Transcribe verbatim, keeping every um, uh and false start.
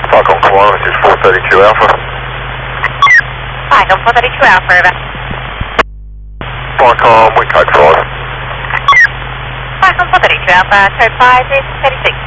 Falcon Command, this is four thirty-two Alpha. Falcon four thirty-two Alpha, over. Falcon, we code five. Falcon four thirty-two Alpha, code five is thirty-six.